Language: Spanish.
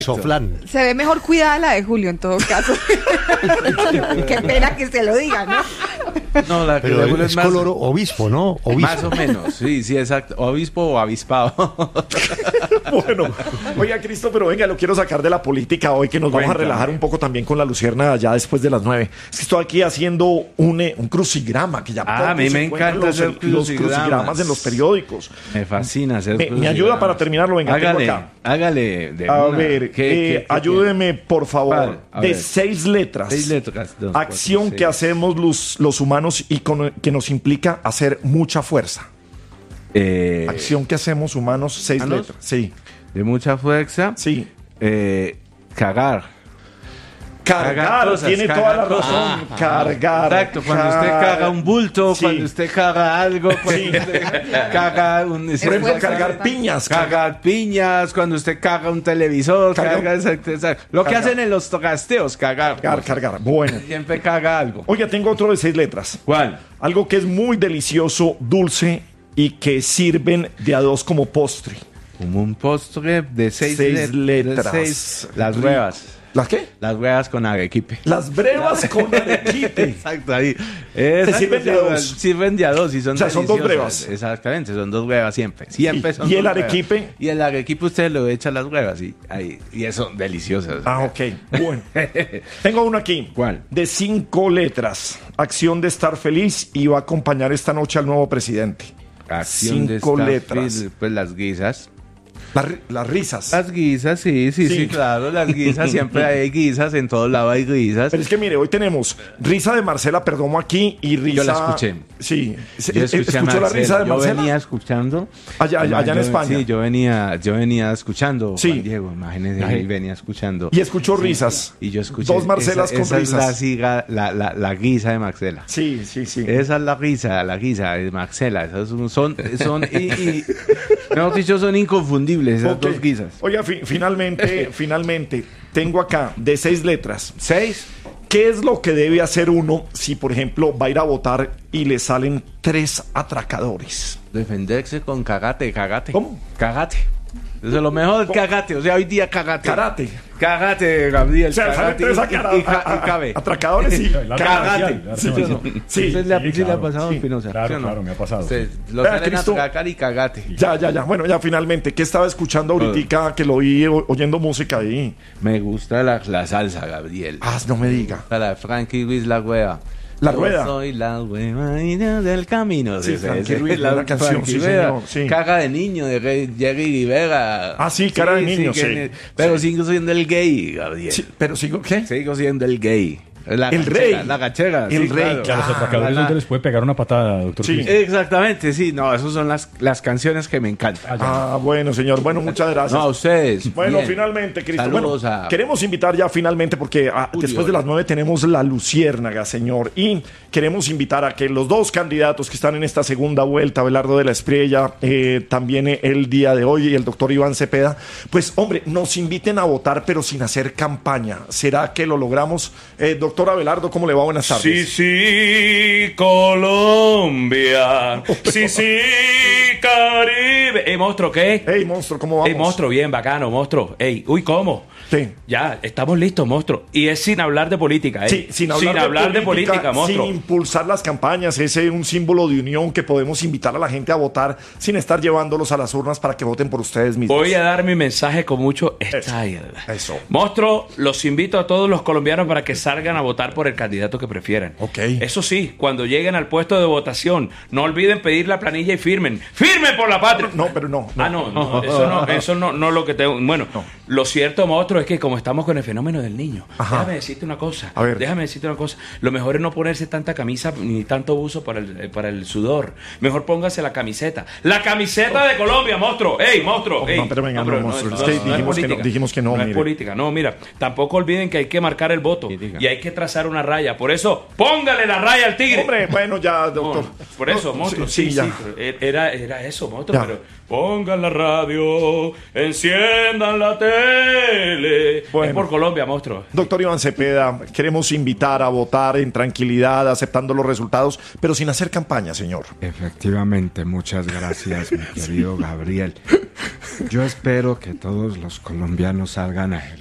Soflán. Se ve mejor cuidada la de Julio en todo caso. Qué pena que se lo diga, ¿no? No, la que Pero de Julio es más, color obispo, ¿no? Obispo. más o menos, sí, exacto. Obispo o avispado. Bueno, oiga, Cristo, pero venga, lo quiero sacar de la política hoy, que nos vamos a Cuéntame. relajar un poco también con la Luciérnaga ya después de las 9. Es que estoy aquí haciendo un crucigrama, que ya A mí pocos me encuentran encanta hacer los crucigramas. crucigramas en los periódicos. Me fascina hacer Me ayuda para terminarlo, venga, tengo Hágale, acá. hágale. De A una. ver, ¿Qué? ayúdeme, por favor, ¿Cuál? A de ver. 6 letras. 6 letras. 2, Acción 4, que hacemos los humanos y que nos implica hacer mucha fuerza. Acción que hacemos humanos, 6 ¿Humanos? letras. Sí, De mucha fuerza. sí. Cagar. Cargar, Cagar cosas, tiene cagar toda la cosas. razón. Cargar. Exacto, cuando usted caga un bulto, Sí. cuando usted caga algo, cuando Sí. usted caga un... Por ejemplo, Esfuerzo. cargar piñas. Cagar piñas, cuando usted caga un televisor, Cagar- caga, exacto. Lo que Cagar. hacen en los gasteos, cagar. Cargar. Bueno. Siempre caga algo. Oiga, tengo otro de 6 letras. ¿Cuál? Algo que es muy delicioso, dulce y que sirven de a 2 como postre. Como un postre de 6 6 letras. Las huevas. ¿Las qué? Las huevas con arequipe. Las brevas con arequipe. Exacto, ahí. Exacto, sirven de a 2. Sirven de a 2 y son O sea, son 2 deliciosas. brevas. Exactamente, son 2 huevas siempre. Siempre Sí. son ¿Y el 2 huevas. arequipe? Y el arequipe usted lo echa a las huevas y eso, deliciosas. Ah, ok. Bueno. Tengo uno aquí. ¿Cuál? De 5 letras. Acción de estar feliz y va a acompañar esta noche al nuevo presidente. Acción de 5 estar letras. feliz, pues las guisas. Las risas. Las guisas, sí, Sí. claro, las guisas, siempre hay guisas, en todos lados hay guisas. Pero es que mire, hoy tenemos risa de Marcela Perdomo aquí y risa... Yo la escuché. Sí. Yo escuché a ¿Escuchó la Marcela, risa de yo Marcela? venía escuchando. Allá en España. Sí, yo venía escuchando, Sí. Juan Diego, imagínese, y venía escuchando. Y escuchó risas. Y yo escuché. 2 Marcelas con esa risas. es la guisa de Marcela. Sí. Esa es la guisa de Marcela. Esas son mejor dicho, son inconfundibles esas Ok. 2 guisas. Oiga, finalmente, tengo acá de 6 letras. 6. ¿Qué es lo que debe hacer uno si, por ejemplo, va a ir a votar y le salen 3 atracadores? Defenderse con cagate. ¿Cómo? Cagate. Eso es lo mejor, cagate. O sea, hoy día cagate. Karate. Cagate, Gabriel. O sea, salen 3 cabe. atracadores y Cagate. Sí, yo no. Sí. Usted le ha pasado, Sí. Espinosa. Claro, ¿Sí o no? claro, me ha pasado. Usted lo Vea, salen a Cristo. atracar y cagate. Ya. Bueno, ya finalmente, ¿qué estaba escuchando ahorita que lo oí oyendo música ahí? Me gusta la salsa, Gabriel. Ah, no me diga. La de Frankie Ruiz, la hueva. La Yo rueda. soy la hueva del camino. Sí, Ese, Frankie ese, Ruiz, la buena canción, Frankie sí, Rueda. señor, sí. Caga de niño de Jerry Rivera. Ah, sí, cara de niño, sí. Pero sigo siendo el gay, Gabriel. Sí, pero sigo, ¿qué? Sigo siendo el gay. El gachera, rey. La gachera. El sí, rey, claro. Que a los atracadores la- no les puede pegar una patada, doctor. Sí. Cristo. Exactamente, sí. No, esas son las canciones que me encantan. Ah, bueno, señor. Bueno, muchas gracias. No, a ustedes. Bueno, bien. finalmente, Cristo. Saludos Bueno, a... queremos invitar ya finalmente, porque después de las 9 tenemos la Luciérnaga, señor. Y queremos invitar a que los 2 candidatos que están en esta segunda vuelta, Abelardo de la Espriella, también el día de hoy, y el doctor Iván Cepeda, pues, hombre, nos inviten a votar, pero sin hacer campaña. ¿Será que lo logramos? Doctor Abelardo, ¿cómo le va? Buenas tardes. Sí, Colombia. Sí, Caribe. Monstruo, ¿qué? Hey, monstruo, ¿cómo vamos? Monstruo, bien, bacano, monstruo. Uy, ¿cómo? Sí. Ya, estamos listos, monstruo. Y es sin hablar de política, Sí, sin hablar de política, monstruo. sin impulsar las campañas, ese es un símbolo de unión que podemos invitar a la gente a votar sin estar llevándolos a las urnas para que voten por ustedes mismos. Voy a dar mi mensaje con mucho style. Eso. Monstruo, los invito a todos los colombianos para que salgan a votar por el candidato que prefieran. Ok. Eso sí, cuando lleguen al puesto de votación, no olviden pedir la planilla y firmen. ¡Firmen por la patria! No, pero no. Eso no es lo que tengo. Bueno, lo cierto, monstruo, es que como estamos con el fenómeno del niño, Ajá. déjame decirte una cosa. A ver. Déjame decirte una cosa. Lo mejor es no ponerse tanta camisa ni tanto buzo para el sudor. Mejor póngase la camiseta. ¡La camiseta de Colombia, monstruo! ¡Ey, monstruo! ¡Ey! No, pero venga, no, monstruo, es que es dijimos que no, política. dijimos que no, No es mire. política. No, mira, tampoco olviden que hay que marcar el voto y hay que trazar una raya. Por eso, póngale la raya al tigre. Hombre, bueno, ya, doctor. No, por eso, No, monstruo. sí, ya. pero era eso, monstruo. Ya. Pero pongan la radio, enciendan la tele. Bueno. Es por Colombia, monstruo. Doctor Iván Cepeda, queremos invitar a votar en tranquilidad, aceptando los resultados, pero sin hacer campaña, señor. Efectivamente, muchas gracias, mi querido Gabriel. Yo espero que todos los colombianos salgan a